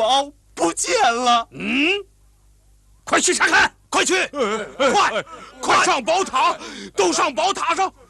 宝不见了。 快去查看，快去，快上宝塔，都上宝塔上！